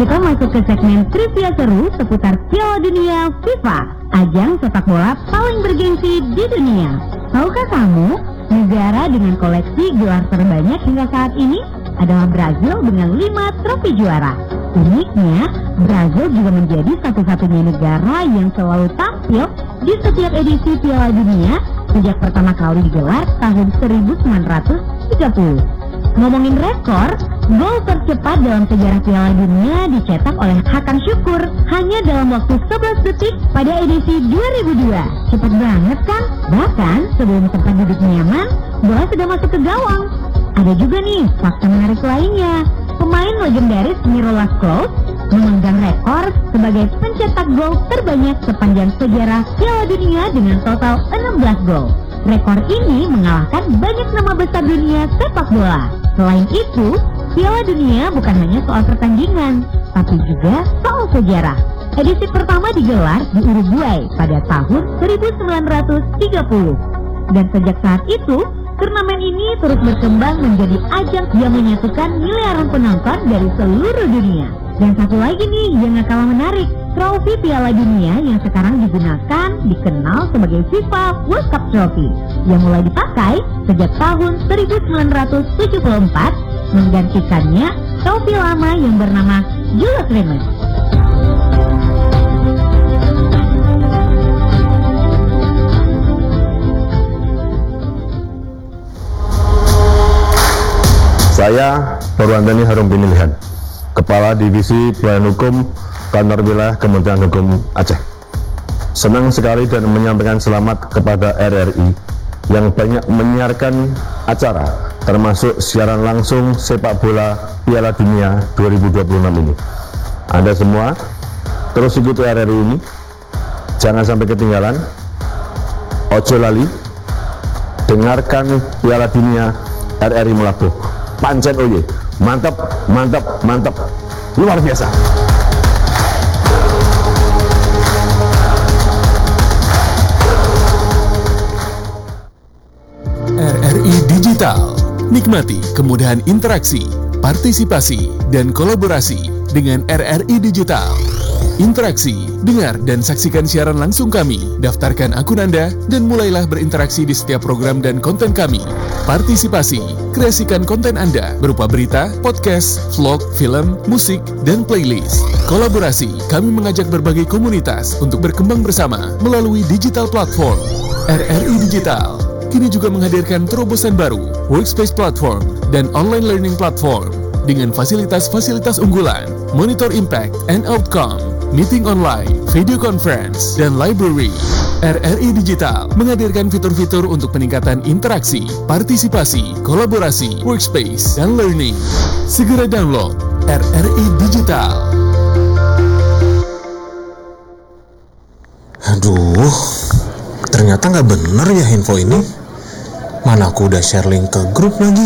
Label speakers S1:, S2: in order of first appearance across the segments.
S1: kita masuk ke segmen trivia seru seputar Piala Dunia FIFA, ajang sepak bola paling bergengsi di dunia. Tahukah kamu, negara dengan koleksi gelar terbanyak hingga saat ini adalah Brazil dengan 5 trofi juara. Uniknya, Brazil juga menjadi satu-satunya negara yang selalu tampil di setiap edisi Piala Dunia sejak pertama kali digelar tahun 1930. Ngomongin rekor, gol tercepat dalam sejarah Piala Dunia dicetak oleh Hakan Syukur hanya dalam waktu 11 detik pada edisi 2002. Cepat banget kan? Bahkan sebelum sempat duduk nyaman, bola sudah masuk ke gawang. Ada juga nih fakta menarik lainnya. Pemain legendaris Miroslav Klose memegang rekor sebagai pencetak gol terbanyak sepanjang sejarah Piala Dunia dengan total 16 gol. Rekor ini mengalahkan banyak nama besar dunia sepak bola. Selain itu, Piala Dunia bukan hanya soal pertandingan, tapi juga soal sejarah. Edisi pertama digelar di Uruguay pada tahun 1930. Dan sejak saat itu, turnamen ini terus berkembang menjadi ajang yang menyatukan miliaran penonton dari seluruh dunia. Dan satu lagi nih yang gak kalah menarik, trofi Piala Dunia yang sekarang digunakan dikenal sebagai FIFA World Cup Trophy yang mulai dipakai sejak tahun 1974, menggantikannya trofi lama yang bernama Jules Rimet.
S2: Saya Purwanteni Harum Pinilihan, Kepala Divisi Pelayanan Hukum Kantor Wilayah Kementerian Hukum Aceh. Senang sekali dan menyampaikan selamat kepada RRI yang banyak menyiarkan acara, termasuk siaran langsung sepak bola Piala Dunia 2026 ini. Anda semua terus ikuti RRI ini, jangan sampai ketinggalan, ojo lali, dengarkan Piala Dunia RRI Melabuh. Pancen oye, mantap, mantap, mantap, luar biasa.
S3: RRI Digital, nikmati kemudahan interaksi, partisipasi, dan kolaborasi dengan RRI Digital. Interaksi, dengar dan saksikan siaran langsung kami, daftarkan akun Anda, dan mulailah berinteraksi di setiap program dan konten kami. Partisipasi, kreasikan konten Anda berupa berita, podcast, vlog, film, musik, dan playlist. Kolaborasi, kami mengajak berbagai komunitas untuk berkembang bersama melalui digital platform. RRI Digital kini juga menghadirkan terobosan baru, workspace platform, dan online learning platform dengan fasilitas-fasilitas unggulan, monitor impact and outcome, meeting online, video conference, dan library. RRI Digital menghadirkan fitur-fitur untuk peningkatan interaksi, partisipasi, kolaborasi, workspace, dan learning. Segera download RRI Digital.
S4: Aduh, ternyata nggak bener ya info ini. Mana aku udah share link ke grup lagi.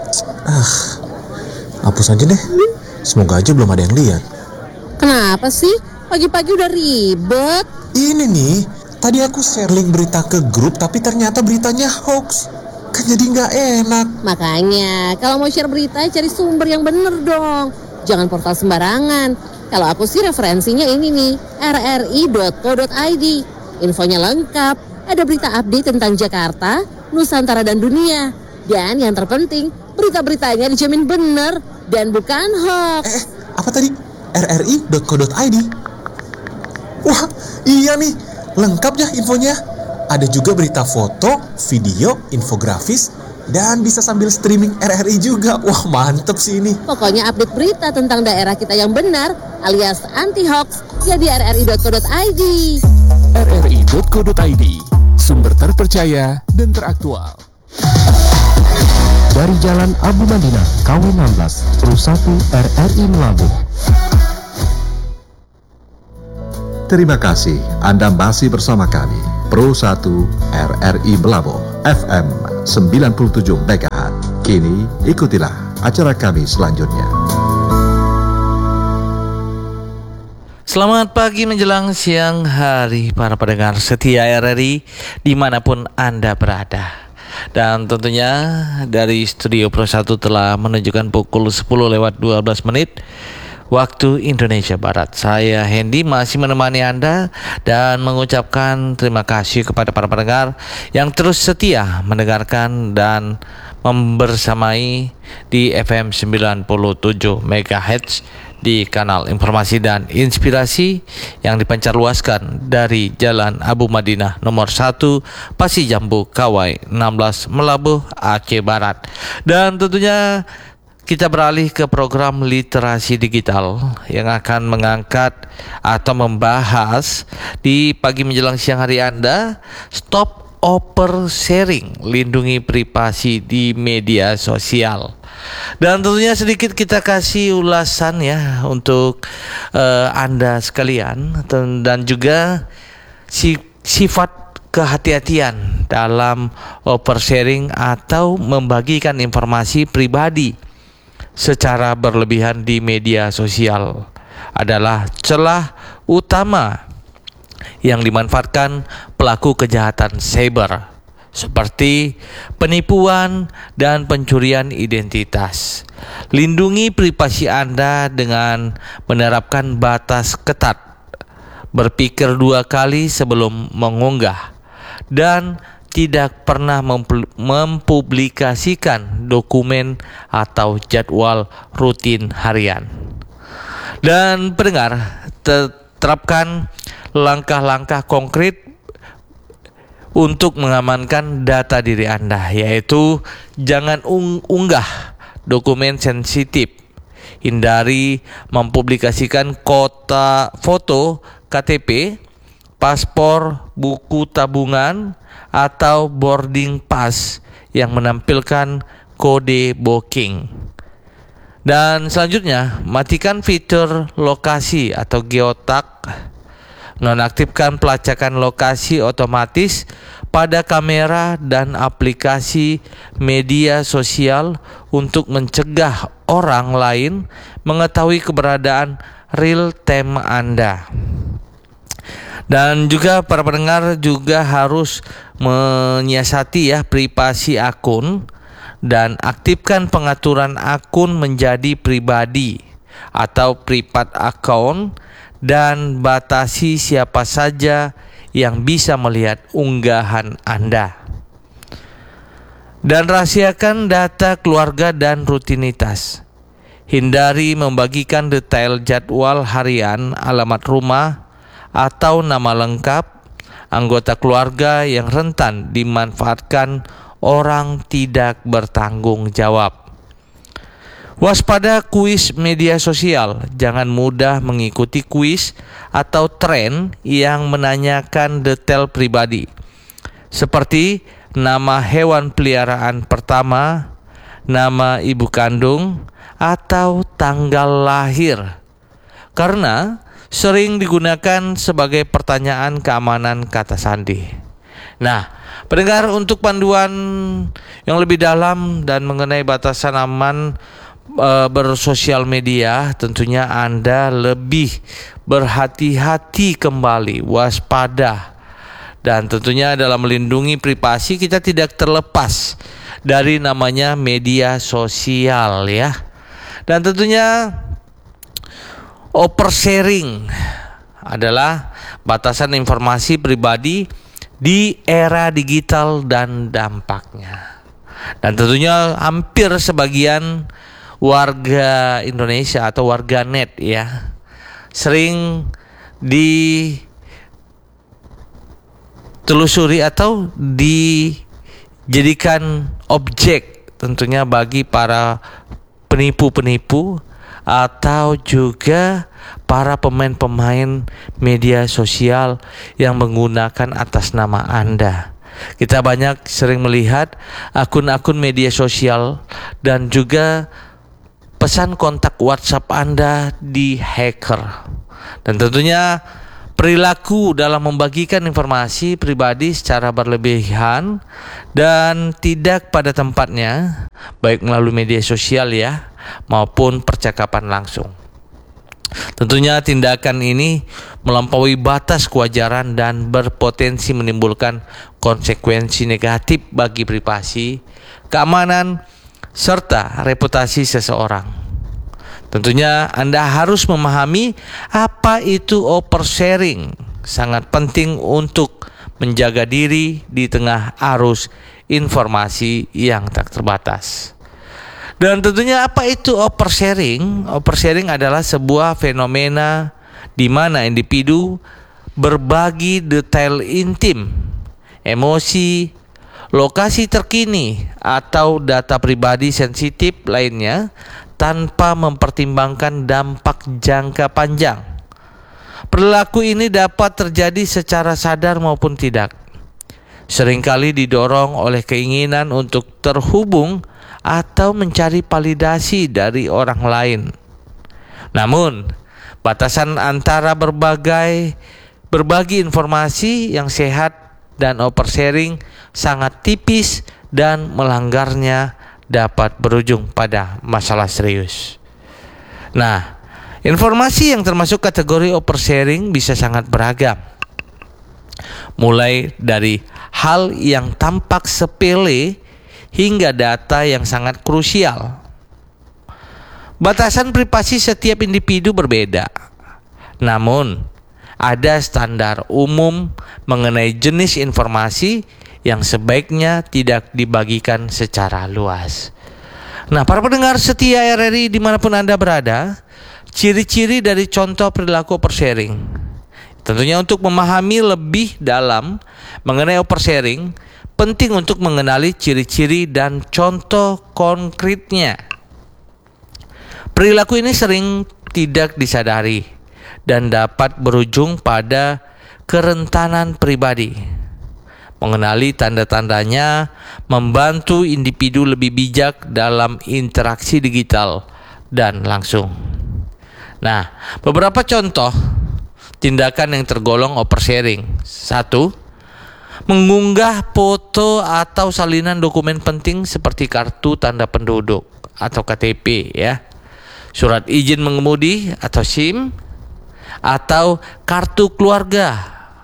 S4: Hapus aja deh. Semoga aja belum ada yang lihat.
S5: Kenapa sih? Pagi-pagi udah ribet.
S4: Ini nih, tadi aku share link berita ke grup tapi ternyata beritanya hoax. Kan jadi nggak enak.
S5: Makanya, kalau mau share berita cari sumber yang bener dong. Jangan portal sembarangan. Kalau aku sih referensinya ini nih, rri.co.id. Infonya lengkap, ada berita update tentang Jakarta, Nusantara dan dunia. Dan yang terpenting, berita-beritanya dijamin bener dan bukan hoax.
S4: Apa tadi? rri.co.id. Wah, iya nih, lengkap ya infonya. Ada juga berita foto, video, infografis, dan bisa sambil streaming RRI juga. Wah, mantep sih ini.
S5: Pokoknya update berita tentang daerah kita yang benar, alias anti-hoax, ya di rri.co.id.
S3: rri.co.id, sumber terpercaya dan teraktual.
S6: Dari Jalan Abu Madinah, KW 16, Ru 1 RRI Melabuh.
S7: Terima kasih Anda masih bersama kami, Pro 1 RRI Melabuh, FM 97 MHz. Kini ikutilah acara kami selanjutnya.
S8: Selamat pagi menjelang siang hari para pendengar setia RRI dimanapun Anda berada. Dan tentunya dari Studio Pro 1 telah menunjukkan pukul 10 lewat 12 menit waktu Indonesia Barat. Saya Hendy masih menemani Anda dan mengucapkan terima kasih kepada para pendengar yang terus setia mendengarkan dan membersamai di FM 97 MHz di kanal informasi dan inspirasi yang dipancarluaskan dari Jalan Abu Madinah nomor 1 Pasi Jambu Kawai 16 Melabuh Aceh Barat. Dan tentunya kita beralih ke program literasi digital yang akan mengangkat atau membahas di pagi menjelang siang hari Anda, stop oversharing, lindungi privasi di media sosial. Dan tentunya sedikit kita kasih ulasan ya untuk Anda sekalian, dan juga sifat kehati-hatian dalam oversharing atau membagikan informasi pribadi secara berlebihan di media sosial adalah celah utama yang dimanfaatkan pelaku kejahatan cyber seperti penipuan dan pencurian identitas. Lindungi privasi Anda dengan menerapkan batas ketat, berpikir 2 kali sebelum mengunggah, dan tidak pernah mempublikasikan dokumen atau jadwal rutin harian. Dan pendengar, terapkan langkah-langkah konkret untuk mengamankan data diri Anda, yaitu jangan unggah dokumen sensitif, hindari mempublikasikan foto KTP, paspor, buku tabungan, atau boarding pass yang menampilkan kode booking. Dan selanjutnya, matikan fitur lokasi atau geotag. Nonaktifkan pelacakan lokasi otomatis pada kamera dan aplikasi media sosial untuk mencegah orang lain mengetahui keberadaan real time Anda. Dan juga para pendengar juga harus menyiasati ya privasi akun dan aktifkan pengaturan akun menjadi pribadi atau private account, dan batasi siapa saja yang bisa melihat unggahan Anda. Dan rahasiakan data keluarga dan rutinitas. Hindari membagikan detail jadwal harian, alamat rumah, atau nama lengkap anggota keluarga yang rentan dimanfaatkan orang tidak bertanggung jawab. Waspada kuis media sosial. Jangan mudah mengikuti kuis atau tren yang menanyakan detail pribadi seperti nama hewan peliharaan pertama, nama ibu kandung, atau tanggal lahir, karena sering digunakan sebagai pertanyaan keamanan kata sandi. Nah, pendengar, untuk panduan yang lebih dalam dan mengenai batasan aman bersosial media, tentunya Anda lebih berhati-hati kembali, waspada, dan tentunya dalam melindungi privasi kita tidak terlepas dari namanya media sosial ya. Dan tentunya oversharing adalah batasan informasi pribadi di era digital dan dampaknya. Dan tentunya hampir sebagian warga Indonesia atau warga net ya sering ditelusuri atau dijadikan objek tentunya bagi para penipu-penipu atau juga para pemain-pemain media sosial yang menggunakan atas nama Anda. Kita banyak sering melihat akun-akun media sosial dan juga pesan kontak WhatsApp Anda di hacker. Dan tentunya perilaku dalam membagikan informasi pribadi secara berlebihan dan tidak pada tempatnya, baik melalui media sosial ya maupun percakapan langsung. Tentunya tindakan ini melampaui batas kewajaran dan berpotensi menimbulkan konsekuensi negatif bagi privasi, keamanan, serta reputasi seseorang. Tentunya Anda harus memahami apa itu oversharing. Sangat penting untuk menjaga diri di tengah arus informasi yang tak terbatas. Dan tentunya apa itu oversharing? Oversharing adalah sebuah fenomena di mana individu berbagi detail intim, emosi, lokasi terkini, atau data pribadi sensitif lainnya tanpa mempertimbangkan dampak jangka panjang. Perilaku ini dapat terjadi secara sadar maupun tidak. Seringkali didorong oleh keinginan untuk terhubung atau mencari validasi dari orang lain. Namun, batasan antara berbagi informasi yang sehat dan oversharing sangat tipis, dan melanggarnya dapat berujung pada masalah serius. Nah, informasi yang termasuk kategori oversharing bisa sangat beragam. Mulai dari hal yang tampak sepele hingga data yang sangat krusial. Batasan privasi setiap individu berbeda. Namun, ada standar umum mengenai jenis informasi yang sebaiknya tidak dibagikan secara luas. Nah, para pendengar setia RRI dimanapun Anda berada, ciri-ciri dari contoh perilaku oversharing. Tentunya untuk memahami lebih dalam mengenai oversharing, penting untuk mengenali ciri-ciri dan contoh konkretnya. Perilaku ini sering tidak disadari dan dapat berujung pada kerentanan pribadi. Mengenali tanda-tandanya membantu individu lebih bijak dalam interaksi digital dan langsung. Nah, beberapa contoh tindakan yang tergolong oversharing. 1. Mengunggah foto atau salinan dokumen penting seperti kartu tanda penduduk atau KTP ya, surat izin mengemudi atau SIM, atau kartu keluarga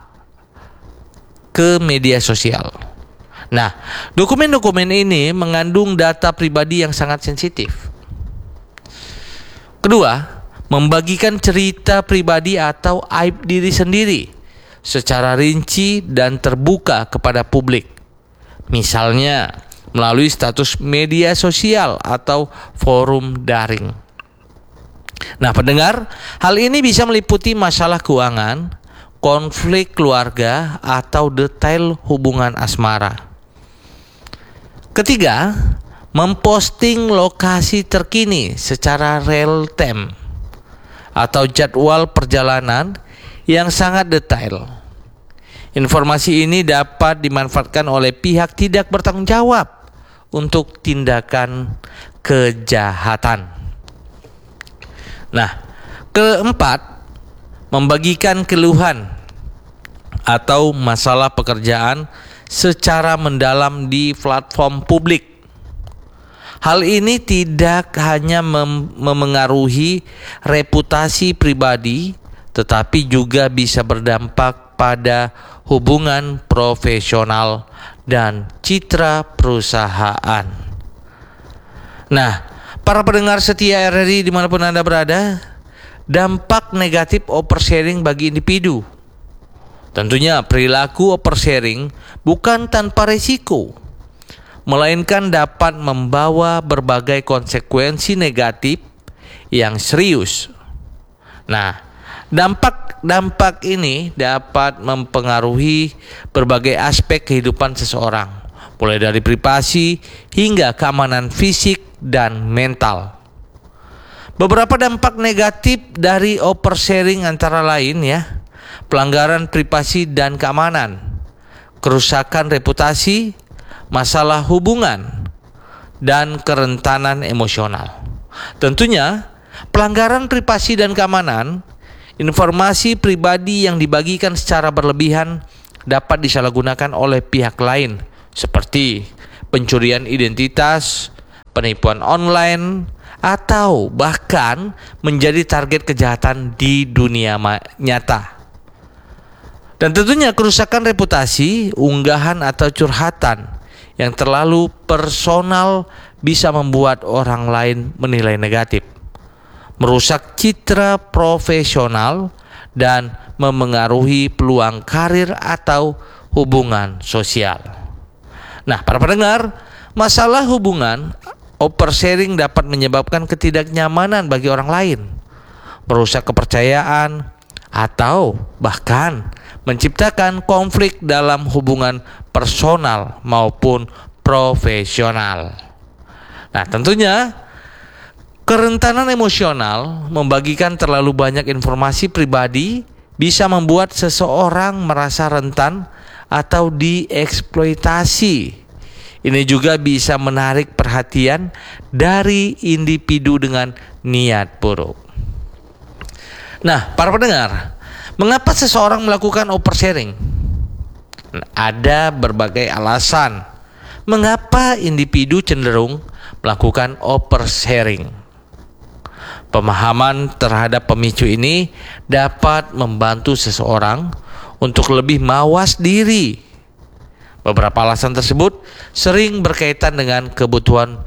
S8: ke media sosial. Nah, dokumen-dokumen ini mengandung data pribadi yang sangat sensitif. Kedua, membagikan cerita pribadi atau aib diri sendiri secara rinci dan terbuka kepada publik. Misalnya, melalui status media sosial atau forum daring. Nah, pendengar, hal ini bisa meliputi masalah keuangan, konflik keluarga, atau detail hubungan asmara. Ketiga, memposting lokasi terkini secara real time atau jadwal perjalanan yang sangat detail. Informasi ini dapat dimanfaatkan oleh pihak tidak bertanggung jawab untuk tindakan kejahatan. Nah, keempat, membagikan keluhan atau masalah pekerjaan secara mendalam di platform publik. Hal ini tidak hanya memengaruhi reputasi pribadi, tetapi juga bisa berdampak pada hubungan profesional dan citra perusahaan. Nah, para pendengar setia RRI dimanapun Anda berada, dampak negatif oversharing bagi individu. Tentunya perilaku oversharing bukan tanpa risiko, melainkan dapat membawa berbagai konsekuensi negatif yang serius. Nah, dampak ini dapat mempengaruhi berbagai aspek kehidupan seseorang, mulai dari privasi hingga keamanan fisik dan mental. Beberapa dampak negatif dari oversharing antara lain ya, pelanggaran privasi dan keamanan, kerusakan reputasi, masalah hubungan, dan kerentanan emosional. Tentunya pelanggaran privasi dan keamanan, informasi pribadi yang dibagikan secara berlebihan dapat disalahgunakan oleh pihak lain seperti pencurian identitas, penipuan online, atau bahkan menjadi target kejahatan di dunia nyata. Dan tentunya kerusakan reputasi, unggahan atau curhatan yang terlalu personal bisa membuat orang lain menilai negatif, merusak citra profesional, dan memengaruhi peluang karir atau hubungan sosial. Nah, para pendengar, masalah hubungan oversharing dapat menyebabkan ketidaknyamanan bagi orang lain, merusak kepercayaan, atau bahkan menciptakan konflik dalam hubungan personal maupun profesional. Nah, tentunya kerentanan emosional membagikan terlalu banyak informasi pribadi bisa membuat seseorang merasa rentan atau dieksploitasi. Ini juga bisa menarik perhatian dari individu dengan niat buruk. Nah, para pendengar, mengapa seseorang melakukan oversharing? Ada berbagai alasan mengapa individu cenderung melakukan oversharing. Pemahaman terhadap pemicu ini dapat membantu seseorang untuk lebih mawas diri. Beberapa alasan tersebut sering berkaitan dengan kebutuhan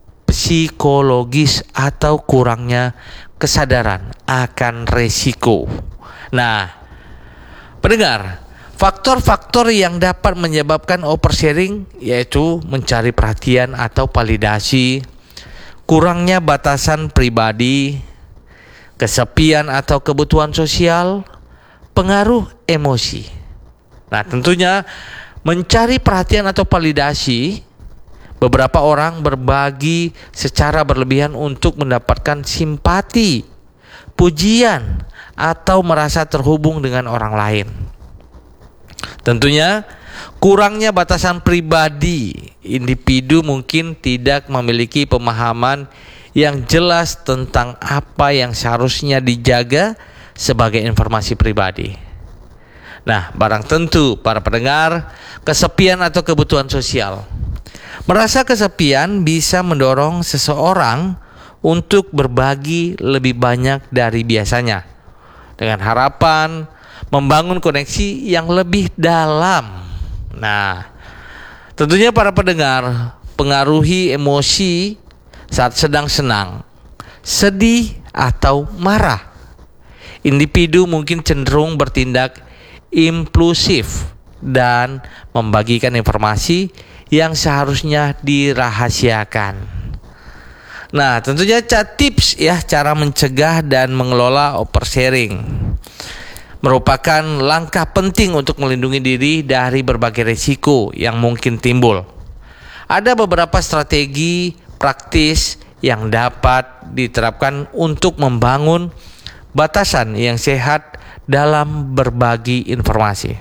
S8: psikologis atau kurangnya kesadaran akan resiko. Nah, pendengar, faktor-faktor yang dapat menyebabkan oversharing yaitu mencari perhatian atau validasi, kurangnya batasan pribadi, kesepian atau kebutuhan sosial, pengaruh emosi. Nah, tentunya mencari perhatian atau validasi, beberapa orang berbagi secara berlebihan untuk mendapatkan simpati, pujian, atau merasa terhubung dengan orang lain. Tentunya kurangnya batasan pribadi, individu mungkin tidak memiliki pemahaman yang jelas tentang apa yang seharusnya dijaga sebagai informasi pribadi. Nah, barang tentu para pendengar, kesepian atau kebutuhan sosial. Merasa kesepian bisa mendorong seseorang untuk berbagi lebih banyak dari biasanya, dengan harapan membangun koneksi yang lebih dalam. Nah, tentunya para pendengar, pengaruhi emosi saat sedang senang, sedih, atau marah. Individu mungkin cenderung bertindak impulsif dan membagikan informasi yang seharusnya dirahasiakan. Nah, tentunya tips cara mencegah dan mengelola oversharing merupakan langkah penting untuk melindungi diri dari berbagai risiko yang mungkin timbul. Ada beberapa strategi praktis yang dapat diterapkan untuk membangun batasan yang sehat dalam berbagi informasi.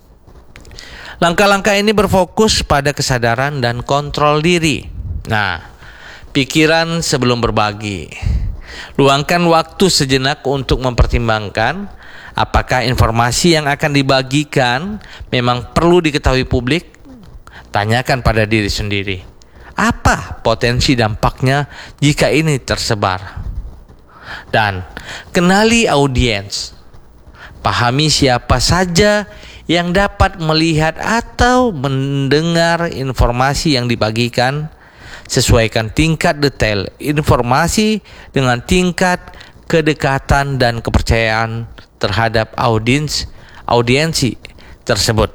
S8: Langkah-langkah ini berfokus pada kesadaran dan kontrol diri. Nah, pikiran sebelum berbagi. Luangkan waktu sejenak untuk mempertimbangkan apakah informasi yang akan dibagikan memang perlu diketahui publik. Tanyakan pada diri sendiri, apa potensi dampaknya jika ini tersebar? Dan kenali audiens. Pahami siapa saja yang dapat melihat atau mendengar informasi yang dibagikan. Sesuaikan tingkat detail informasi dengan tingkat kedekatan dan kepercayaan terhadap audiensi tersebut.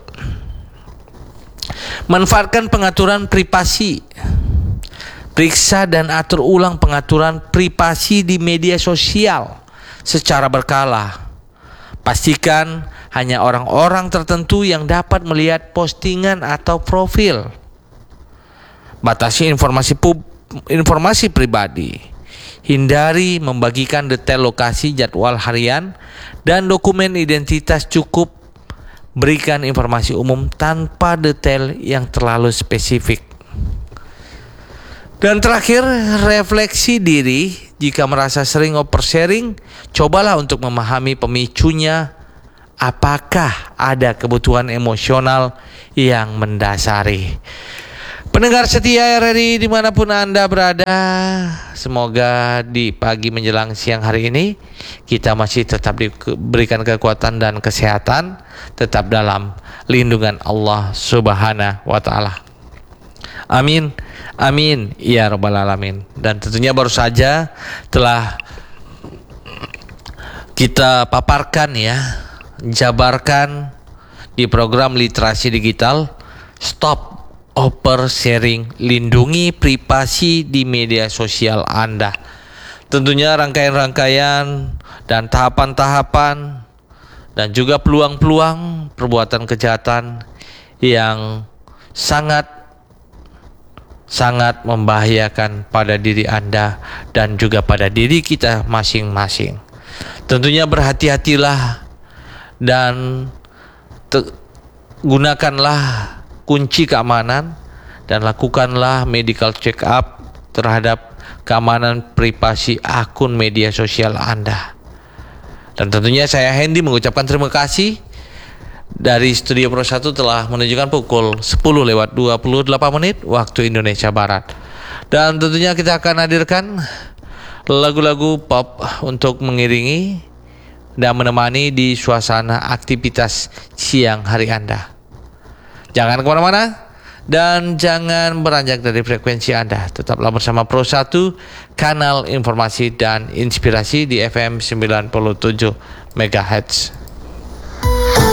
S8: Manfaatkan pengaturan privasi. Periksa dan atur ulang pengaturan privasi di media sosial secara berkala. Pastikan hanya orang-orang tertentu yang dapat melihat postingan atau profil. Batasi informasi pribadi. Hindari membagikan detail lokasi, jadwal harian, dan dokumen identitas. Cukup berikan informasi umum tanpa detail yang terlalu spesifik. Dan terakhir, refleksi diri. Jika merasa sering oversharing, cobalah untuk memahami pemicunya. Apakah ada kebutuhan emosional yang mendasari? Pendengar setia RRI dimanapun Anda berada, semoga di pagi menjelang siang hari ini kita masih tetap diberikan kekuatan dan kesehatan, tetap dalam lindungan Allah Subhanahu wa Ta'ala. Amin, amin ya rabbal alamin. Dan tentunya baru saja telah kita paparkan ya, jabarkan di program literasi digital. Stop oversharing, lindungi privasi di media sosial Anda. Tentunya rangkaian-rangkaian dan tahapan-tahapan dan juga peluang-peluang perbuatan kejahatan yang sangat membahayakan pada diri Anda dan juga pada diri kita masing-masing. Tentunya berhati-hatilah dan gunakanlah kunci keamanan dan lakukanlah medical check up terhadap keamanan privasi akun media sosial Anda. Dan tentunya saya Hendy mengucapkan terima kasih. Dari Studio Pro 1 telah menunjukkan pukul 10:28 waktu Indonesia Barat. Dan tentunya kita akan hadirkan lagu-lagu pop untuk mengiringi dan menemani di suasana aktivitas siang hari Anda. Jangan kemana-mana dan jangan beranjak dari frekuensi Anda. Tetaplah bersama Pro 1, kanal informasi dan inspirasi di FM 97 MHz.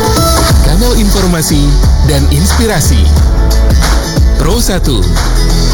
S3: Kanal informasi dan inspirasi Pro 1.